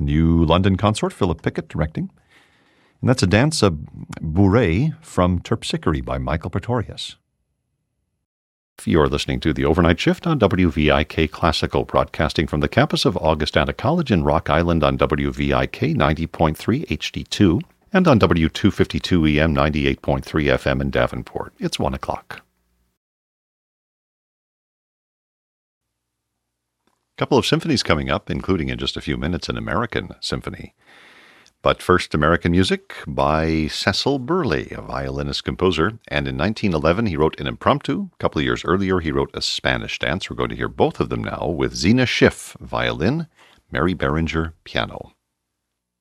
new London consort, Philip Pickett directing. And that's a dance, a bourrée from Terpsichore by Michael Pretorius. You're listening to The Overnight Shift on WVIK Classical, broadcasting from the campus of Augustana College in Rock Island on WVIK 90.3 HD2 and on W252 EM 98.3 FM in Davenport. It's 1 o'clock. A couple of symphonies coming up, including in just a few minutes an American symphony. But first, American music by Cecil Burley, a violinist-composer. And in 1911, he wrote an impromptu. A couple of years earlier, he wrote a Spanish dance. We're going to hear both of them now with Zina Schiff, violin, Mary Beringer, piano.